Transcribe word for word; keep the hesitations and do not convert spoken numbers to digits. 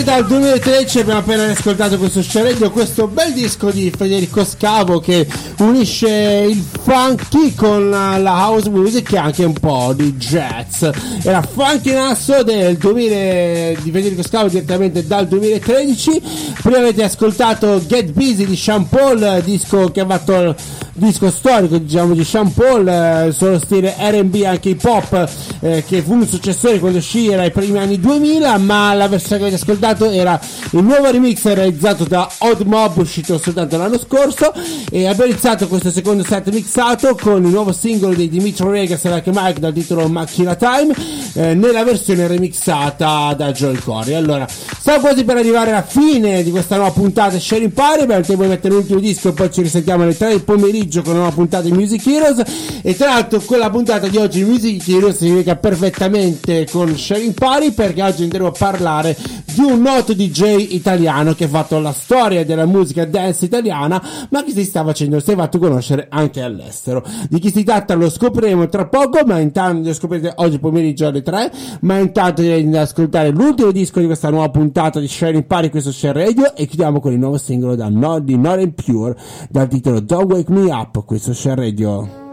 dal duemilatredici abbiamo appena ascoltato questo scenario, questo bel disco di Federico Scavo che unisce il funky con la house music e anche un po' di jazz. Era Funky Nasso del duemila di Federico Scavo direttamente dal duemilatredici. Prima avete ascoltato Get Busy di Sean Paul, disco che ha fatto disco storico, diciamo, di Sean Paul, eh, solo stile R and B, anche hip hop, eh, che fu un successore quando uscì, era ai primi anni duemila, ma la versione che avete ascoltato era il nuovo remix realizzato da Odd Mob, uscito soltanto l'anno scorso. E abbiamo iniziato questo secondo set mixato con il nuovo singolo di Dimitri Vegas e Like Mike dal titolo Machina Time, eh, nella versione remixata da Joel Corey. Allora, stiamo quasi per arrivare alla fine di questa nuova puntata Sharing Party, abbiamo il tempo di mettere l'ultimo disco e poi ci risentiamo alle tre del pomeriggio con una nuova puntata di Music Heroes. E tra l'altro con la puntata di oggi Music Heroes si lega perfettamente con Sharing Party, perché oggi andremo a parlare di un noto D J italiano che ha fatto la storia della musica dance italiana, ma che si sta facendo, si è fatto conoscere anche all'estero. Di chi si tratta lo scopriremo tra poco, ma intanto lo scoprirete oggi pomeriggio alle tre. Ma intanto direi di ascoltare l'ultimo disco di questa nuova puntata di Sharing Party, questo Share Radio, e chiudiamo con il nuovo singolo da no, di Not Impure dal titolo Don't Wake Me Up, questo Share Radio.